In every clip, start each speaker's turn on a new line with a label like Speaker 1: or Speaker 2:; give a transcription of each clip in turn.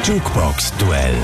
Speaker 1: Jukebox-Duell.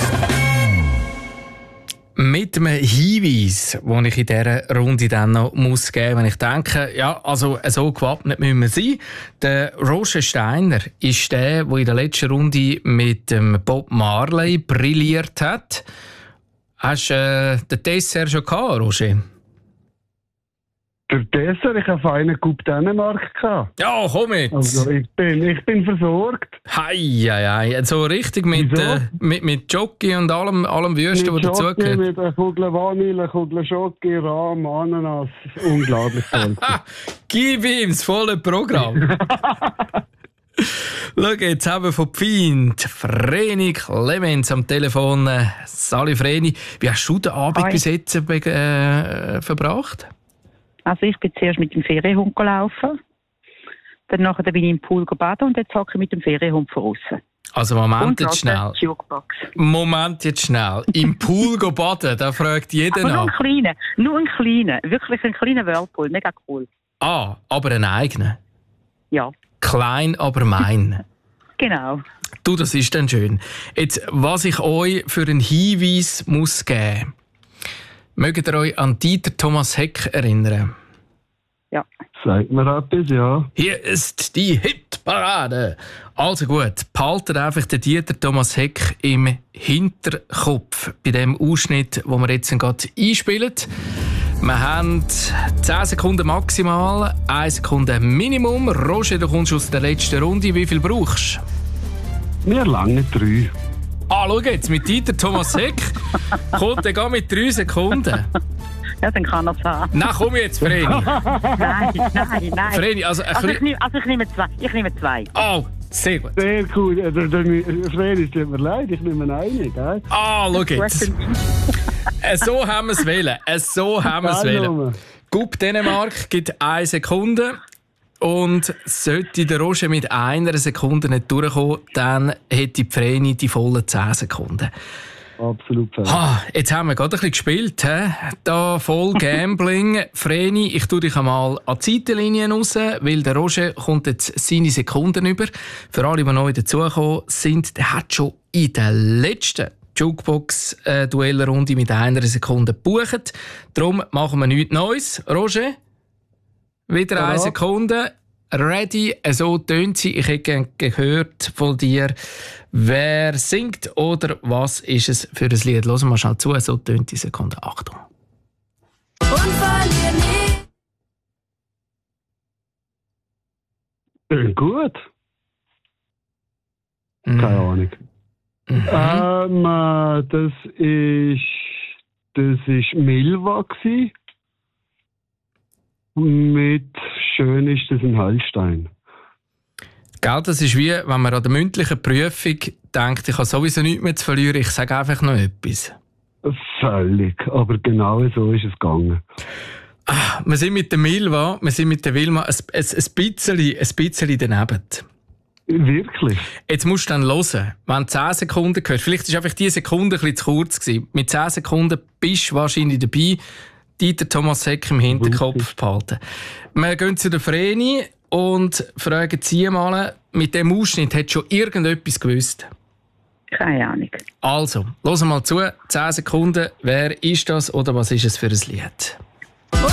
Speaker 2: Mit einem Hinweis, den ich in dieser Runde dann noch geben muss, wenn ich denke, ja, also so gewappnet müssen wir sein. Der Roger Steiner ist der in der letzten Runde mit dem Bob Marley brilliert hat. Hast du den Dessert schon gehabt, Roger?
Speaker 3: Der Dessert, ich habe einen Coupe Dänemark gehabt.
Speaker 2: Ja, komm jetzt!
Speaker 3: Also ich bin versorgt.
Speaker 2: Hei, so richtig mit Jockey und allem Wüsten, was dazugehört.
Speaker 3: Mit einer Kugel Vanille, einer Kugel Schoki, Rahm, Ananas. Unglaublich toll.
Speaker 2: Gib ihm das volle Programm. Schau, jetzt haben wir von Pfind Vreni Clemens am Telefon. Sali Vreni, wie hast du den Abend bis jetzt verbracht?
Speaker 4: Also ich bin zuerst mit dem Ferienhund gelaufen. Dann bin ich im Pool baden und jetzt hocke ich mit dem Ferienhund von außen.
Speaker 2: Also Moment jetzt schnell. Im Pool baden, da fragt jeder nach.
Speaker 4: Nur ein kleiner. Wirklich ein kleiner Whirlpool, mega cool.
Speaker 2: Ah, aber einen eigenen?
Speaker 4: Ja.
Speaker 2: Klein, aber mein.
Speaker 4: Genau.
Speaker 2: Du, das ist dann schön. Jetzt, was ich euch für einen Hinweis muss geben. Mögt ihr euch an Dieter Thomas Heck erinnern?
Speaker 3: Ja. Sagt mir etwas, ja.
Speaker 2: Hier ist die Hitparade. Also gut, behaltet einfach den Dieter Thomas Heck im Hinterkopf bei dem Ausschnitt, den wir jetzt gerade einspielen. Wir haben 10 Sekunden maximal, 1 Sekunde Minimum. Roger, du kommst aus der letzten Runde. Wie viel brauchst
Speaker 3: du? Wir lange 3.
Speaker 2: Ah, schau jetzt, mit Dieter Thomas Heck kommt er mit 3 Sekunden.
Speaker 4: Ja, dann kann er es haben.
Speaker 2: Nein, komm jetzt, Vreni.
Speaker 4: Nein.
Speaker 2: Vreni,
Speaker 4: ich nehme 2. Ich nehme 2.
Speaker 2: Oh, sehr gut.
Speaker 3: Sehr cool. Vreni, es tut mir leid, ich nehme einen, gell?
Speaker 2: Ah, schau jetzt. So haben wir es wählen. Gup Dänemark gibt 1 Sekunde. Und sollte der Roger mit 1 Sekunde nicht durchkommen, dann hätte Vreni die vollen 10 Sekunden.
Speaker 3: Absolut.
Speaker 2: Jetzt haben wir gerade ein bisschen gespielt. Da voll Gambling. Vreni, ich tue dich einmal an die Seitenlinien raus, weil der Roger kommt jetzt seine Sekunden über. Für alle, die neu dazugekommen sind, der hat schon in der letzten Jukebox-Duellrunde mit 1 Sekunde gebucht. Darum machen wir nichts Neues. Roger? Wieder 1 Sekunde. Ready, so tönt sie. Ich hätte gehört von dir, wer singt oder was ist es für ein Lied. Hören wir mal schnell zu, so tönt die Sekunde. Achtung.
Speaker 5: Und verlier nie.
Speaker 3: Tönt gut. Keine Ahnung. Das ist Milva gsi. Mit «Schön ist das ein Heilstein».
Speaker 2: Gell, das ist wie, wenn man an der mündlichen Prüfung denkt, ich habe sowieso nichts mehr zu verlieren, ich sage einfach noch etwas.
Speaker 3: Völlig, aber genau so ist es gegangen.
Speaker 2: Wir sind mit der Wilma ein bisschen daneben.
Speaker 3: Wirklich?
Speaker 2: Jetzt musst du dann hören, wenn du 10 Sekunden hörst, vielleicht war einfach diese Sekunde ein bisschen zu kurz gewesen. Mit 10 Sekunden bist du wahrscheinlich dabei, Dieter Thomas Heck im Hinterkopf behalten. Wir gehen zu der Vreni und fragen sie mal, mit dem Ausschnitt hat schon irgendetwas gewusst?
Speaker 4: Keine Ahnung.
Speaker 2: Also, hören wir mal zu. 10 Sekunden. Wer ist das oder was ist es für ein Lied?